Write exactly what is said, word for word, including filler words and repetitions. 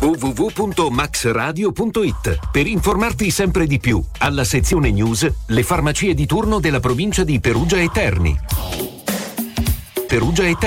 w w w punto max radio punto it per informarti sempre di più. Alla sezione news, le farmacie di turno della provincia di Perugia e Terni. Perugia e Terni.